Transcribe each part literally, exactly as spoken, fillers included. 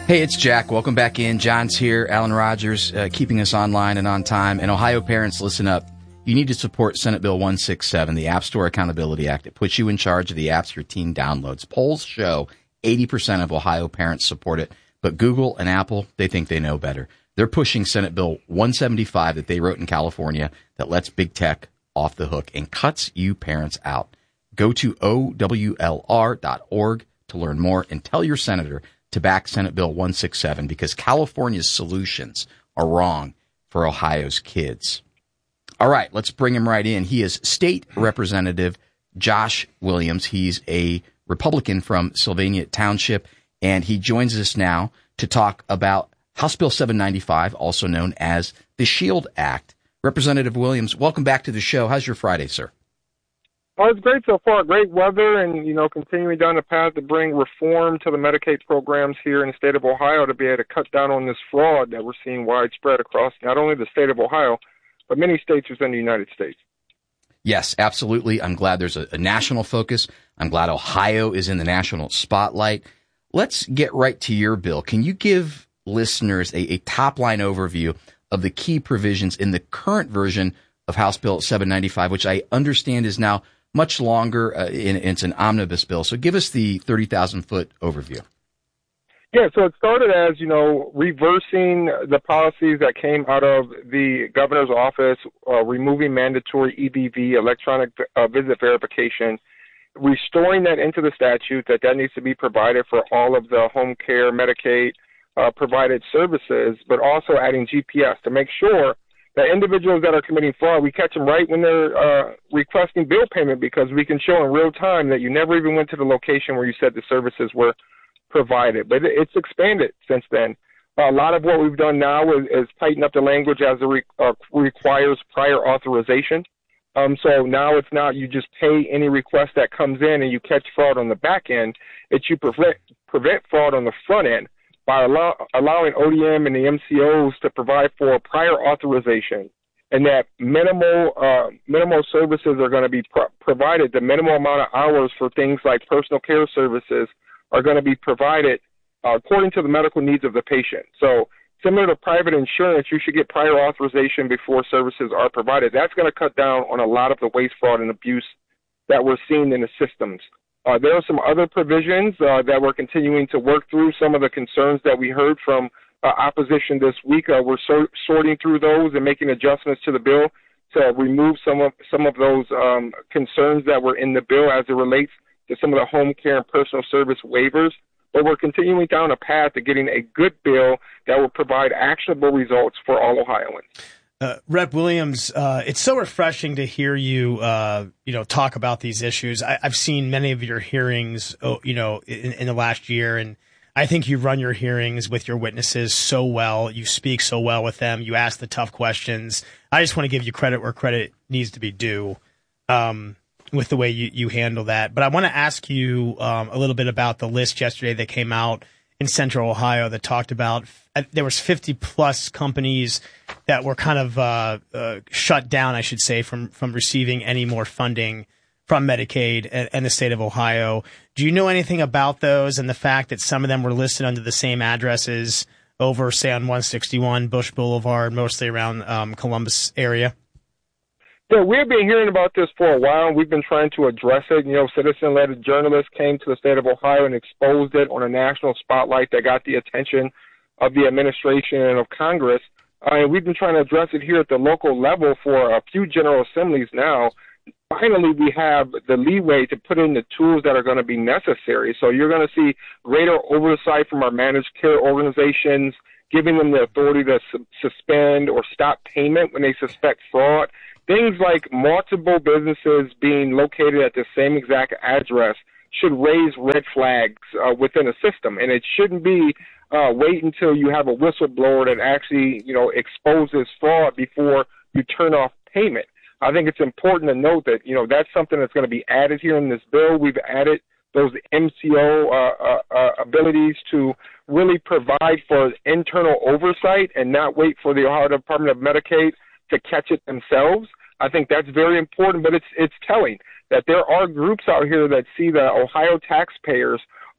Hey, it's Jack. Welcome back in. John's here. Alan Rogers uh, keeping us online and on time. And Ohio parents, listen up. You need to support Senate Bill one sixty-seven, the App Store Accountability Act. It puts you in charge of the apps your teen downloads. Polls show eighty percent of Ohio parents support it. But Google and Apple, they think they know better. They're pushing Senate Bill one seventy-five that they wrote in California that lets big tech off the hook and cuts you parents out. Go to O W L R dot org to learn more and tell your senator to back Senate Bill one sixty-seven because California's solutions are wrong for Ohio's kids. All right, let's bring him right in. He is State Representative Josh Williams. He's a Republican from Sylvania Township, and he joins us now to talk about House Bill seven ninety-five, also known as the SHIELD Act. Representative Williams, welcome back to the show. How's your Friday, sir? Oh, it's great so far. Great weather and, you know, continuing down the path to bring reform to the Medicaid programs here in the state of Ohio to be able to cut down on this fraud that we're seeing widespread across not only the state of Ohio, but many states within the United States. Yes, absolutely. I'm glad there's a, a national focus. I'm glad Ohio is in the national spotlight. Let's get right to your bill. Can you give listeners a, a top-line overview of the key provisions in the current version of House Bill seven ninety-five, which I understand is now much longer, uh, in, it's an omnibus bill. So give us the thirty thousand foot overview. Yeah, so it started as, you know, reversing the policies that came out of the governor's office, uh, removing mandatory E B V, electronic uh, visit verification, restoring that into the statute that that needs to be provided for all of the home care, Medicaid uh, provided services, but also adding G P S to make sure that individuals that are committing fraud, we catch them right when they're uh, requesting bill payment because we can show in real time that you never even went to the location where you said the services were provided. But it's expanded since then. Uh, a lot of what we've done now is, is tighten up the language as it re- uh, requires prior authorization. Um, so now it's not you just pay any request that comes in and you catch fraud on the back end. It's you prevent, prevent fraud on the front end by allow, allowing O D M and the M C Os to provide for prior authorization, and that minimal uh, minimal services are going to be pro- provided. The minimal amount of hours for things like personal care services are going to be provided uh, according to the medical needs of the patient. So similar to private insurance, you should get prior authorization before services are provided. That's going to cut down on a lot of the waste, fraud, and abuse that we're seeing in the systems. Uh, there are some other provisions uh, that we're continuing to work through. Some of the concerns that we heard from uh, opposition this week, uh, we're so- sorting through those and making adjustments to the bill to remove some of some of those um, concerns that were in the bill as it relates to some of the home care and personal service waivers. But we're continuing down a path to getting a good bill that will provide actionable results for all Ohioans. Uh, Rep Williams, uh, it's so refreshing to hear you, uh, you know, talk about these issues. I, I've seen many of your hearings, oh, you know, in, in the last year, and I think you run your hearings with your witnesses so well. You speak so well with them. You ask the tough questions. I just want to give you credit where credit needs to be due, um, with the way you, you handle that. But I want to ask you um, a little bit about the list yesterday that came out in Central Ohio that talked about uh, there was fifty plus companies that were kind of uh, uh, shut down, I should say, from from receiving any more funding from Medicaid and, and the state of Ohio. Do you know anything about those and the fact that some of them were listed under the same addresses over, say, on one sixty-one Bush Boulevard, mostly around um, Columbus area? Yeah, we've been hearing about this for a while. We've been trying to address it. You know, citizen-led journalists came to the state of Ohio and exposed it on a national spotlight that got the attention of the administration and of Congress. Uh, and we've been trying to address it here at the local level for a few general assemblies now. Finally, we have the leeway to put in the tools that are going to be necessary. So you're going to see greater oversight from our managed care organizations, giving them the authority to su- suspend or stop payment when they suspect fraud. Things like multiple businesses being located at the same exact address should raise red flags uh, within a system, and it shouldn't be uh, wait until you have a whistleblower that actually, you know, exposes fraud before you turn off payment. I think it's important to note that, you know, that's something that's going to be added here in this bill. We've added those M C O uh, uh, uh, abilities to really provide for internal oversight and not wait for the Ohio Department of Medicaid to catch it themselves. I think that's very important, but it's it's telling that there are groups out here that see that Ohio taxpayers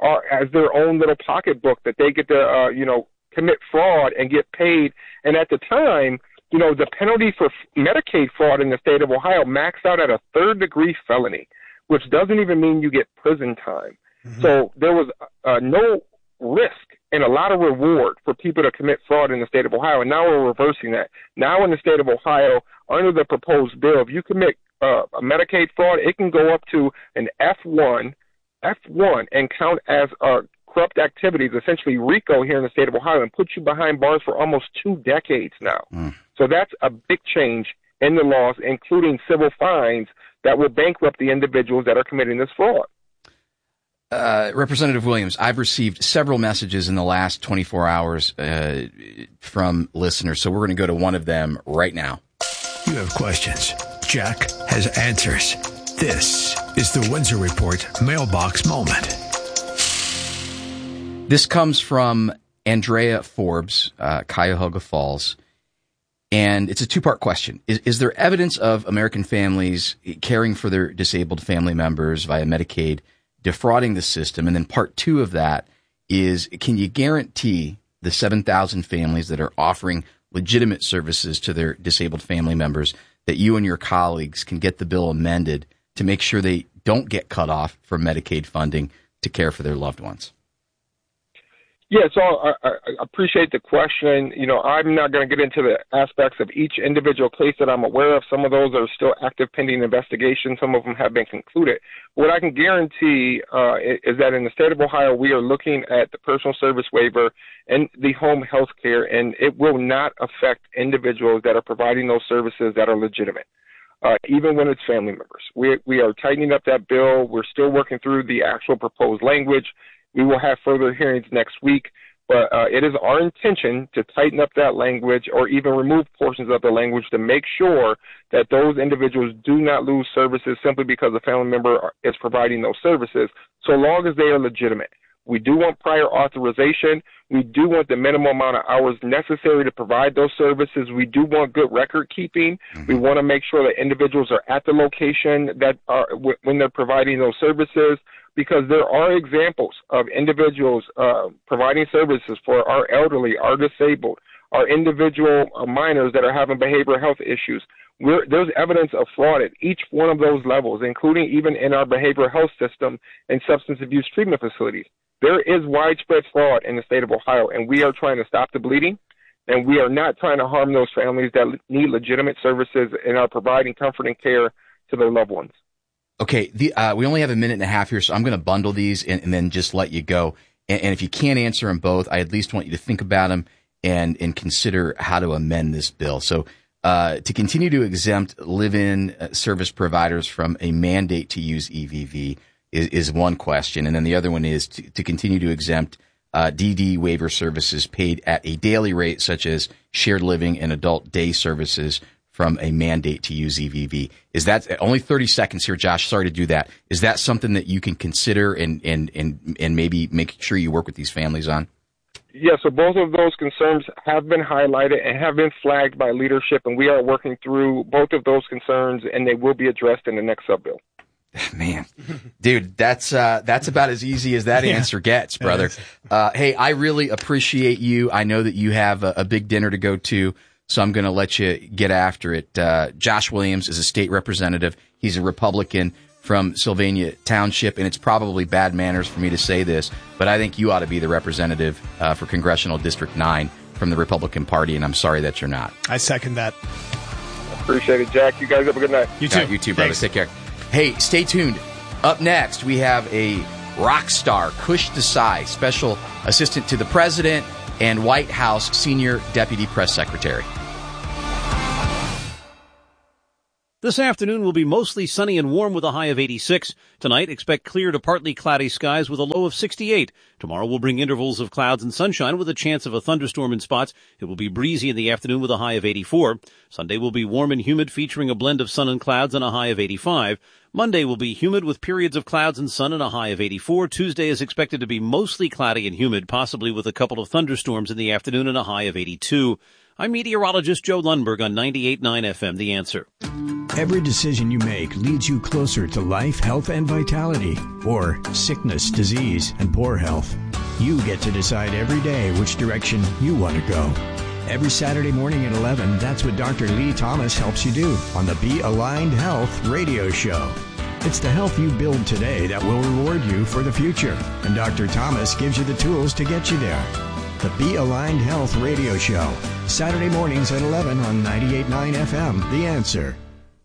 are as their own little pocketbook that they get to, uh, you know, commit fraud and get paid. And at the time, you know, the penalty for Medicaid fraud in the state of Ohio maxed out at a third degree felony, which doesn't even mean you get prison time. Mm-hmm. So there was uh, no risk and a lot of reward for people to commit fraud in the state of Ohio. And now we're reversing that. Now in the state of Ohio, under the proposed bill, if you commit uh, a Medicaid fraud, it can go up to an F one, F one and count as uh, corrupt activities, essentially RICO here in the state of Ohio, and put you behind bars for almost two decades now. Mm. So that's a big change in the laws, including civil fines that will bankrupt the individuals that are committing this fraud. Uh, Representative Williams, I've received several messages in the last twenty-four hours uh, from listeners, so we're going to go to one of them right now. You have questions. Jack has answers. This is the Windsor Report Mailbox Moment. This comes from Andrea Forbes, uh, Cuyahoga Falls, and it's a two-part question. Is, is there evidence of American families caring for their disabled family members via Medicaid defrauding the system? And then part two of that is, can you guarantee the seven thousand families that are offering legitimate services to their disabled family members that you and your colleagues can get the bill amended to make sure they don't get cut off from Medicaid funding to care for their loved ones? Yeah, so I, I appreciate the question. You know, I'm not going to get into the aspects of each individual case that I'm aware of. Some of those are still active pending investigation. Some of them have been concluded. What I can guarantee uh, is that in the state of Ohio, we are looking at the personal service waiver and the home health care, and it will not affect individuals that are providing those services that are legitimate. Uh, even when it's family members. We, we are tightening up that bill. We're still working through the actual proposed language. We will have further hearings next week, but uh, it is our intention to tighten up that language or even remove portions of the language to make sure that those individuals do not lose services simply because a family member is providing those services, so long as they are legitimate. We do want prior authorization. We do want the minimum amount of hours necessary to provide those services. We do want good record keeping. Mm-hmm. We want to make sure that individuals are at the location that are w- when they're providing those services, because there are examples of individuals uh, providing services for our elderly, our disabled, our individual uh, minors that are having behavioral health issues. We're, there's evidence of fraud at each one of those levels, including even in our behavioral health system and substance abuse treatment facilities. There is widespread fraud in the state of Ohio, and we are trying to stop the bleeding, and we are not trying to harm those families that need legitimate services and are providing comfort and care to their loved ones. Okay, the, uh, we only have a minute and a half here, so I'm going to bundle these and, and then just let you go. And, and if you can't answer them both, I at least want you to think about them and, and consider how to amend this bill. So uh, to continue to exempt live-in service providers from a mandate to use E V V is, is one question. And then the other one is to, to continue to exempt uh, D D waiver services paid at a daily rate, such as shared living and adult day services, from a mandate to use E V V. Is that only thirty seconds here, Josh? Sorry to do that. Is that something that you can consider and, and, and, and maybe make sure you work with these families on? Yeah, so both of those concerns have been highlighted and have been flagged by leadership, and we are working through both of those concerns, and they will be addressed in the next sub-bill. Man, dude, that's uh, that's about as easy as that yeah. answer gets, brother. Uh, hey, I really appreciate you. I know that you have a, a big dinner to go to, so I'm going to let you get after it. Uh, Josh Williams is a state representative. He's a Republican from Sylvania Township, and it's probably bad manners for me to say this, but I think you ought to be the representative uh, for Congressional District nine from the Republican Party, and I'm sorry that you're not. I second that. Appreciate it, Jack. You guys have a good night. You too. Right, you too, brother. Thanks. Take care. Hey, stay tuned. Up next, we have a rock star, Kush Desai, Special Assistant to the President and White House Senior Deputy Press Secretary. This afternoon will be mostly sunny and warm with a high of eighty-six. Tonight, expect clear to partly cloudy skies with a low of sixty-eight. Tomorrow will bring intervals of clouds and sunshine with a chance of a thunderstorm in spots. It will be breezy in the afternoon with a high of eighty-four. Sunday will be warm and humid, featuring a blend of sun and clouds and a high of eighty-five. Monday will be humid with periods of clouds and sun and a high of eighty-four. Tuesday is expected to be mostly cloudy and humid, possibly with a couple of thunderstorms in the afternoon and a high of eighty-two. I'm meteorologist Joe Lundberg on ninety-eight point nine F M, The Answer. Every decision you make leads you closer to life, health, and vitality, or sickness, disease, and poor health. You get to decide every day which direction you want to go. Every Saturday morning at eleven, that's what Doctor Lee Thomas helps you do on the Be Aligned Health radio show. It's the health you build today that will reward you for the future, and Doctor Thomas gives you the tools to get you there. The Be Aligned Health radio show, Saturday mornings at eleven on ninety-eight point nine F M, The Answer.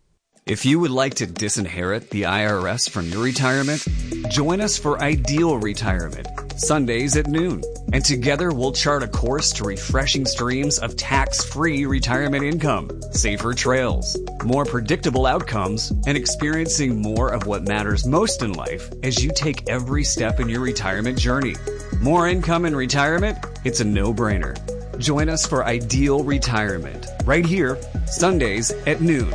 If you would like to disinherit the I R S from your retirement, join us for Ideal Retirement, Sundays at noon. And together we'll chart a course to refreshing streams of tax-free retirement income, safer trails, more predictable outcomes, and experiencing more of what matters most in life as you take every step in your retirement journey. More income in retirement? It's a no-brainer. Join us for Ideal Retirement, right here, Sundays at noon.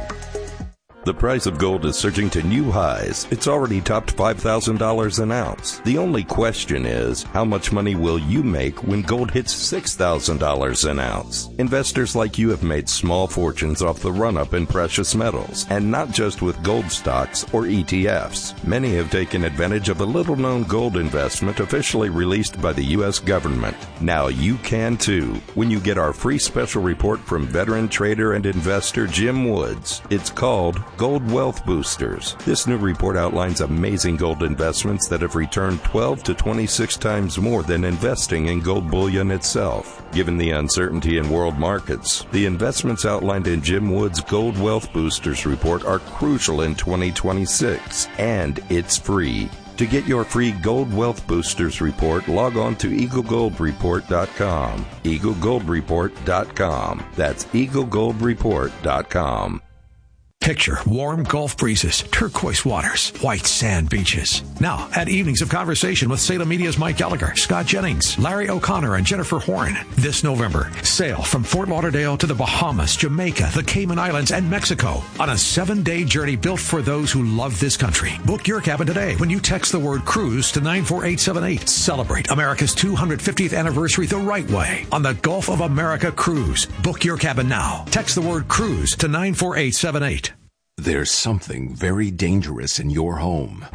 The price of gold is surging to new highs. It's already topped five thousand dollars an ounce. The only question is, how much money will you make when gold hits six thousand dollars an ounce? Investors like you have made small fortunes off the run-up in precious metals, and not just with gold stocks or E T Fs. Many have taken advantage of a little-known gold investment officially released by the U S government. Now you can too, when you get our free special report from veteran trader and investor Jim Woods. It's called Gold Wealth Boosters. This new report outlines amazing gold investments that have returned twelve to twenty-six times more than investing in gold bullion itself. Given the uncertainty in world markets, the investments outlined in Jim Wood's Gold Wealth Boosters report are crucial in twenty twenty-six, and it's free. To get your free Gold Wealth Boosters report, log on to eagle gold report dot com. eagle gold report dot com. That's eagle gold report dot com. Picture warm Gulf breezes, turquoise waters, white sand beaches. Now, at Evenings of Conversation with Salem Media's Mike Gallagher, Scott Jennings, Larry O'Connor, and Jennifer Horn. This November, sail from Fort Lauderdale to the Bahamas, Jamaica, the Cayman Islands, and Mexico on a seven-day journey built for those who love this country. Book your cabin today when you text the word cruise to nine four eight seven eight. Celebrate America's two hundred fiftieth anniversary the right way on the Gulf of America Cruise. Book your cabin now. Text the word cruise to nine four eight seven eight. There's something very dangerous in your home.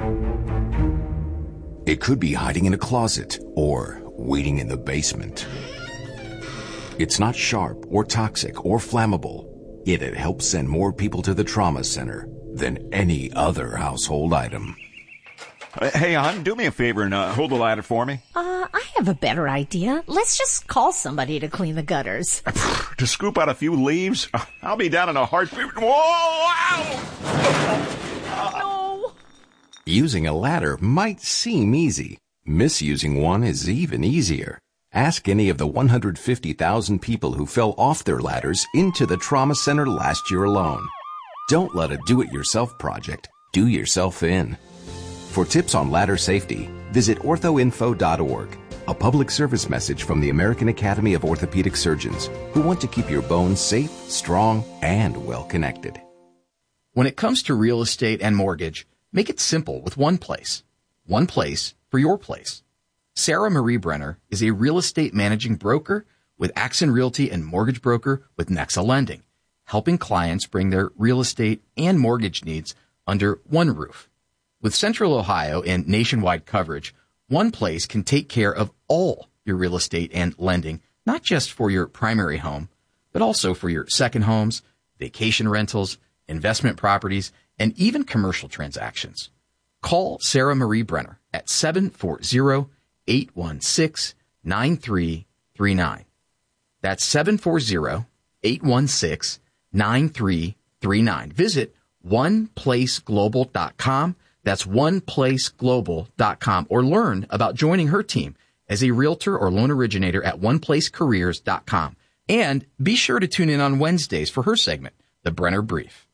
It could be hiding in a closet or waiting in the basement. It's not sharp or toxic or flammable, yet it helps send more people to the trauma center than any other household item. Uh, hey, hon, do me a favor and uh, hold the ladder for me. Uh, I have a better idea. Let's just call somebody to clean the gutters. To scoop out a few leaves? I'll be down in a heartbeat. Whoa! Ow! No! Using a ladder might seem easy. Misusing one is even easier. Ask any of the one hundred fifty thousand people who fell off their ladders into the trauma center last year alone. Don't let a do-it-yourself project do yourself in. For tips on ladder safety, visit ortho info dot org, a public service message from the American Academy of Orthopedic Surgeons, who want to keep your bones safe, strong, and well-connected. When it comes to real estate and mortgage, make it simple with one place. One place for your place. Sarah Marie Brenner is a real estate managing broker with Axon Realty and mortgage broker with Nexa Lending, helping clients bring their real estate and mortgage needs under one roof. With Central Ohio and nationwide coverage, one place can take care of all your real estate and lending, not just for your primary home, but also for your second homes, vacation rentals, investment properties, and even commercial transactions. Call Sarah Marie Brenner at seven four zero, eight one six, nine three three nine. That's seven four zero, eight one six, nine three three nine. Visit one place global dot com. That's one place global dot com, or learn about joining her team as a realtor or loan originator at one place careers dot com. And be sure to tune in on Wednesdays for her segment, The Brenner Brief.